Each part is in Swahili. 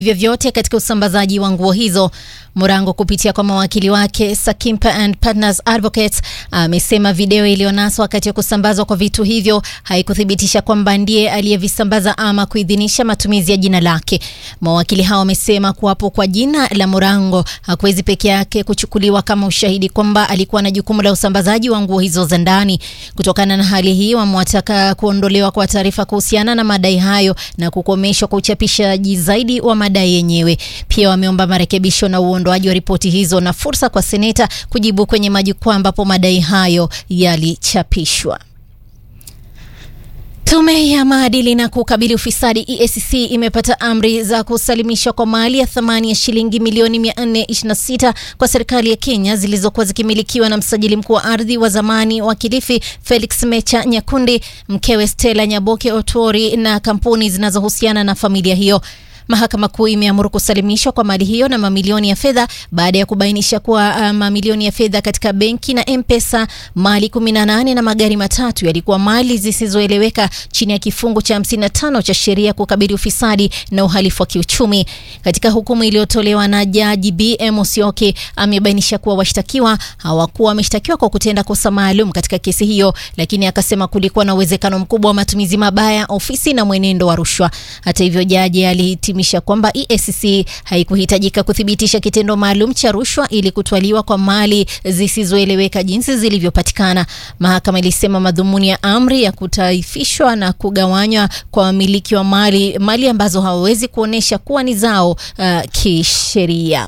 vyovyote katika usambazaji wa nguo hizo. Murango kupitia kwa mawakili wake Sakimpa and Partners Advocates amesema video iliyonaswa wakati ya kusambazwa kwa vitu hivyo haikuthibitisha kwamba ndiye aliyevisambaza ama kuidhinisha matumizi ya jina lake. Mawakili hao wamesema kuwapo kwa jina la Murango hakuwezi peke yake kuchukuliwa kama ushahidi kwamba alikuwa na jukumu la usambazaji wa nguo hizo za ndani. Kutokana na hali hii, wamewataka kuondolewa kwa taarifa kuhusiana na madai hayo na kukomeshwa kwa uchapishaji zaidi wa madai yenyewe. Pia wameomba marekebisho na uondoaji wa ripoti hizo na fursa kwa seneta kujibu kwenye majukwaa ambapo madai hayo yalichapishwa. Tume ya maadili na kukabili ufisadi EACC imepata amri za kusalimishwa kwa mali ya thamani ya shilingi milioni 426 kwa serikali ya Kenya zilizokuwa zikimilikiwa na msajili mkuu wa ardhi wa zamani wa Kilifi Felix Mecha Nyakundi, mkewe Stella Nyaboke Otuori na kampuni zinazohusiana na familia hiyo. Mahakama Kuu imeamuru kusalimishwa kwa mali hiyo na mamilioni ya fedha baada ya kubainisha kuwa mamilioni ya fedha katika benki na M-Pesa, mali 18 na magari matatu yalikuwa mali zisizoeleweka chini ya kifungu cha 55 cha sheria kukabili ufisadi na uhalifu wa kiuchumi. Katika hukumu iliyotolewa na Jaji B.M. Osyoki, amebainisha kuwa washtakiwa hawakuwa wameshtakiwa kwa kutenda kosa maalum katika kesi hiyo, lakini akasema kulikuwa na uwezekano mkubwa wa matumizi mabaya ofisi na mwenendo wa rushwa. Hata hivyo, jaji alihitimisha kwamba EACC haikuhitajika kuthibitisha kitendo maalum cha rushwa ili kutwaliwa kwa mali zisizoeleweka jinsi zilivyopatikana. Mahakama ilisema madhumuni ya amri ya kutaifishwa na kugawanywa kwa wamiliki wa mali ambazo hawawezi kuonesha kuwa ni zao kisheria.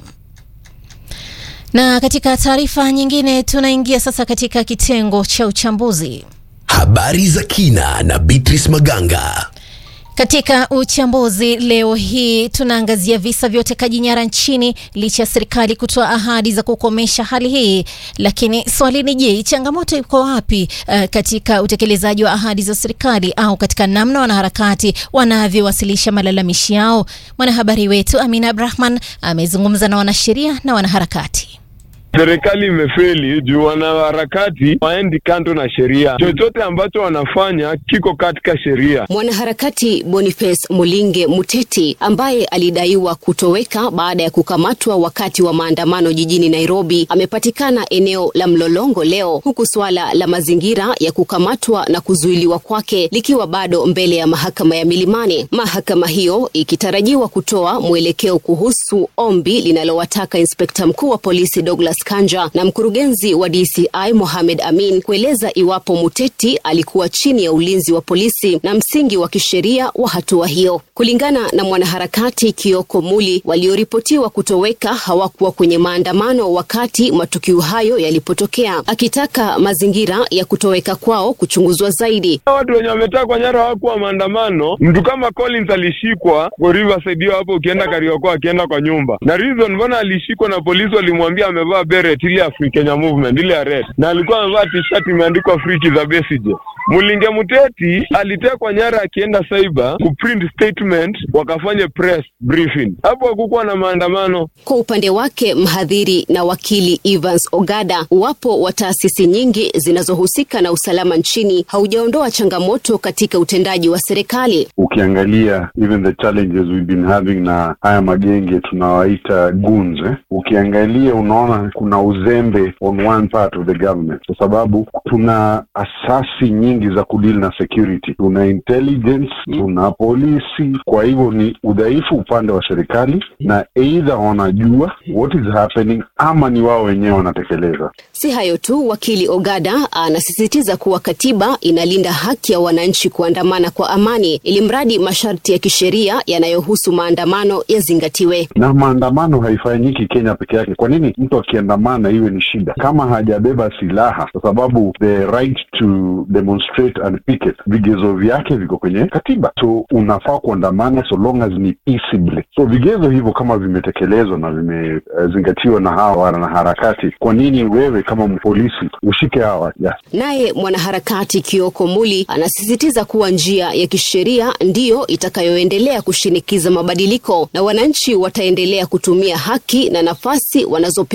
Na katika taarifa nyingine, tunaingia sasa katika kitengo cha uchambuzi. Habari za kina na Beatrice Maganga. Katika uchambuzi leo hii tunaangazia visa vya utekaji nyara nchini licha ya serikali kutoa ahadi za kukomesha hali hii. Lakini swali ni je, changamoto iko wapi katika utekelezaji wa ahadi za serikali au katika namna wanaharakati wanavyowasilisha malalamishi yao? Mwanahabari wetu Amina Abrahman amezungumza na wanasheria na wanaharakati. Serikali imefeli juu wanaharakati waendi kando na sheria. Chochote ambacho wanafanya kiko katika sheria. Mwanaharakati Boniface Mulinge Muteti ambaye alidaiwa kutoweka baada ya kukamatwa wakati wa maandamano jijini Nairobi amepatikana eneo la Mlolongo leo, huku swala la mazingira ya kukamatwa na kuzuiliwa kwake likiwa bado mbele ya mahakama ya Milimani. Mahakama hiyo ikitarajiwa kutoa mwelekeo kuhusu ombi linalowataka Inspekta Mkuu wa Polisi Douglas Kanja na mkurugenzi wa DCI Mohamed Amin kueleza iwapo Muteti alikuwa chini ya ulinzi wa polisi na msingi wa kisheria wa hatua hiyo. Kulingana na mwanaharakati Kioko Muli, walioripotiwa kutoweka hawakuwa kwenye maandamano wakati matukio hayo yalipotokea, akitaka mazingira ya kutoweka kwao kuchunguzwa zaidi. Watu wenye wametekwa nyara hawakuwa maandamano. Mtu kama Collins alishikwa kwa Riverside hapo, ukienda Kariokoo akienda kwa nyumba. Na reason mbona alishikwa na polisi walimwambia amevaa beret ile Free Kenya Movement ile red, na alikuwa amevaa t-shirt imeandikwa Free Kizza Besigye. Mulinge Muteti alitekwa nyara akienda cyber kuprint statement, wakafanya press briefing. Hapo hakukuwa na maandamano. Kwa upande wake mhadhiri na wakili Evans Ogada, uwapo wa taasisi nyingi zinazohusika na usalama nchini haujaondoa changamoto katika utendaji wa serikali. Ukiangalia even the challenges we've been having na haya magenge tunawaita goons, ukiangalia unaona kuna uzembe on one part of the government, kwa sababu tuna asasi nyingi za kudili na security, tuna intelligence, tuna polisi. Kwa hivyo ni udhaifu upande wa serikali, na either wanajua what is happening ama ni wao wenyewe wanatekeleza. Si hayo tu, wakili Ogada anasisitiza kuwa katiba inalinda haki ya wananchi kuandamana kwa amani, ili mradi masharti ya kisheria yanayohusu maandamano yazingatiwe. Na maandamano haifanyiki Kenya peke yake. Kwa nini mtu akiandamana iwe ni shida kama hajabeba silaha? Kwa sababu the right to demonstrate and picket, vigezo vyake viko kwenye katiba. So unafaa kuandamana so long as ni peaceably. So vigezo hivyo kama vimetekelezwa na vimezingatiwa na hawa wanaharakati, kwa nini wewe kama polisi ushike hawa? Naye mwanaharakati Kioko Muli anasisitiza kuwa njia ya kisheria ndiyo itakayoendelea kushinikiza mabadiliko, na wananchi wataendelea kutumia haki na nafasi wanazopewa na sheria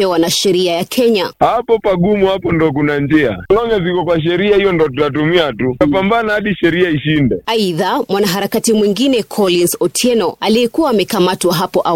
sheria ya Kenya. Hapo pagumu, hapo ndo kuna njia. Longe ziko kwa sheria, hiyo ndo tutatumia tu. Tutapambana hadi sheria ishinde. Aidha, mwanaharakati mwingine Collins Otieno aliyekuwa amekamatwa hapo